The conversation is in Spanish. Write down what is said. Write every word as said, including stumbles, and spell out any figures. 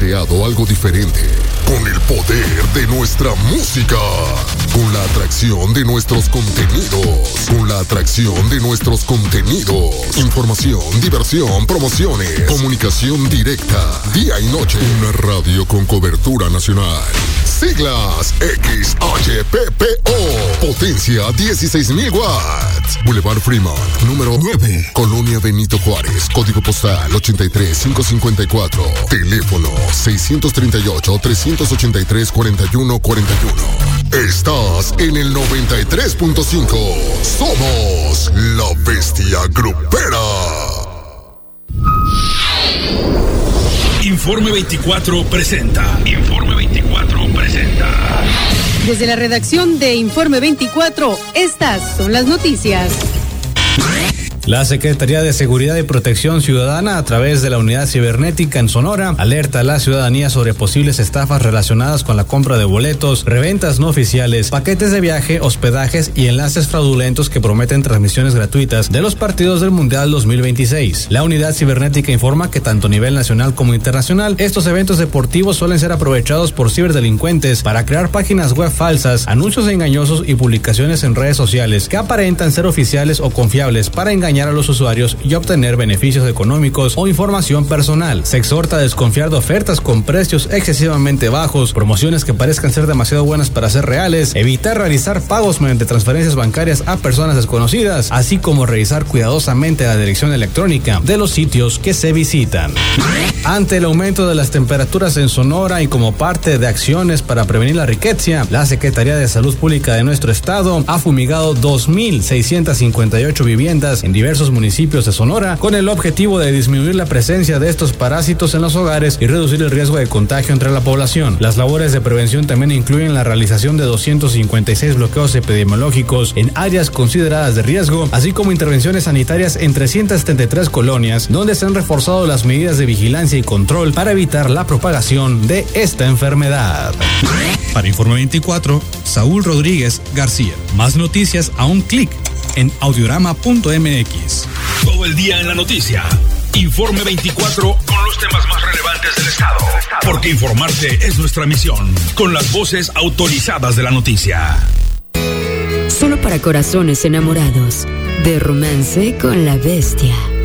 creado algo diferente, con el poder de nuestra música, con la atracción de nuestros contenidos, con la atracción de nuestros contenidos, información, diversión, promociones, comunicación directa, día y noche, una radio con cobertura nacional. Siglas X H P P O, potencia dieciséis mil watts. Boulevard Fremont, número nueve, Colonia Benito Juárez, código postal ochenta y tres mil quinientos cincuenta y cuatro, teléfono seiscientos treinta y ocho, trescientos ochenta y tres, cuarenta y uno cuarenta y uno. Estás en el noventa y tres punto cinco. Somos la Bestia Grupera. Informe veinticuatro presenta. Informe veinticuatro presenta. Desde la redacción de Informe veinticuatro, estas son las noticias. La Secretaría de Seguridad y Protección Ciudadana, a través de la Unidad Cibernética en Sonora, alerta a la ciudadanía sobre posibles estafas relacionadas con la compra de boletos, reventas no oficiales, paquetes de viaje, hospedajes y enlaces fraudulentos que prometen transmisiones gratuitas de los partidos del Mundial dos mil veintiséis. La Unidad Cibernética informa que tanto a nivel nacional como internacional, estos eventos deportivos suelen ser aprovechados por ciberdelincuentes para crear páginas web falsas, anuncios engañosos y publicaciones en redes sociales que aparentan ser oficiales o confiables para engañar a los usuarios y obtener beneficios económicos o información personal. Se exhorta a desconfiar de ofertas con precios excesivamente bajos, promociones que parezcan ser demasiado buenas para ser reales, evitar realizar pagos mediante transferencias bancarias a personas desconocidas, así como revisar cuidadosamente la dirección electrónica de los sitios que se visitan. Ante el aumento de las temperaturas en Sonora y como parte de acciones para prevenir la riqueza, la Secretaría de Salud Pública de nuestro estado ha fumigado dos mil seiscientas cincuenta y ocho viviendas en diversos municipios de Sonora con el objetivo de disminuir la presencia de estos parásitos en los hogares y reducir el riesgo de contagio entre la población. Las labores de prevención también incluyen la realización de doscientos cincuenta y seis bloqueos epidemiológicos en áreas consideradas de riesgo, así como intervenciones sanitarias en trescientas setenta y tres colonias, donde se han reforzado las medidas de vigilancia y control para evitar la propagación de esta enfermedad. Para Informe veinticuatro, Saúl Rodríguez García. Más noticias a un clic en audiorama punto m x. Todo el día en la noticia. Informe veinticuatro con los temas más relevantes del estado. Porque informarte es nuestra misión. Con las voces autorizadas de la noticia. Solo para corazones enamorados. De Romance con la Bestia.